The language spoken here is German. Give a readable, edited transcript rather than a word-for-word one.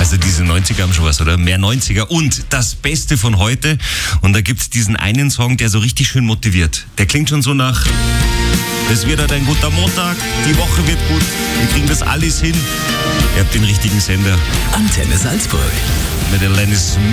Also diese 90er haben schon was, oder? Mehr 90er. Und das Beste von heute. Und da gibt's diesen einen Song, der so richtig schön motiviert. Der klingt schon so nach: Es wird halt ein guter Montag, die Woche wird gut, wir kriegen das alles hin. Ihr habt den richtigen Sender. Antenne Salzburg. Mit Alanis